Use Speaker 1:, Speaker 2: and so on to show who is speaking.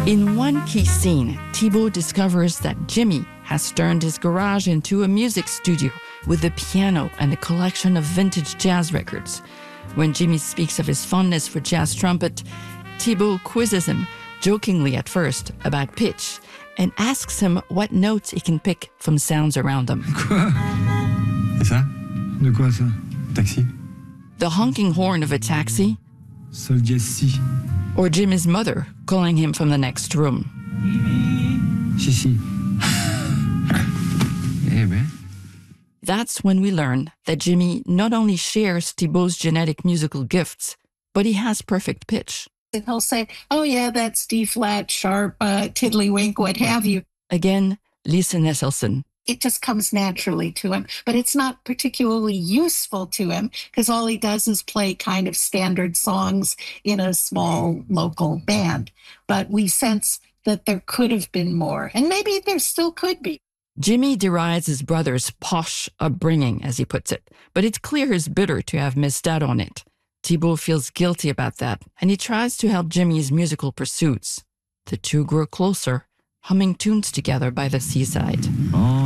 Speaker 1: In one key scene, Thibault discovers that Jimmy has turned his garage into a music studio with a piano and a collection of vintage jazz records. When Jimmy speaks of his fondness for jazz trumpet, Thibault quizzes him, jokingly at first, about pitch and asks him what notes he can pick from sounds around him.
Speaker 2: Quoi? C'est ça? De quoi ça? Taxi?
Speaker 1: The honking horn of a taxi,
Speaker 2: Sol dièse si.
Speaker 1: or Jimmy's mother calling him from the next room.
Speaker 2: Si, si. Eh ben.
Speaker 1: That's when we learn that Jimmy not only shares Thibault's genetic musical gifts, but he has perfect pitch.
Speaker 3: And he'll say, oh yeah, that's D-flat, sharp, tiddlywink, what have you.
Speaker 1: Again, Lisa Nesselson.
Speaker 3: It just comes naturally to him, but it's not particularly useful to him because all he does is play kind of standard songs in a small local band. But we sense that there could have been more, and maybe there still could be.
Speaker 1: Jimmy derides his brother's posh upbringing, as he puts it, but it's clear he's bitter to have missed out on it. Thibault feels guilty about that, and he tries to help Jimmy's musical pursuits. The two grow closer, humming tunes together by the seaside.
Speaker 2: Oh.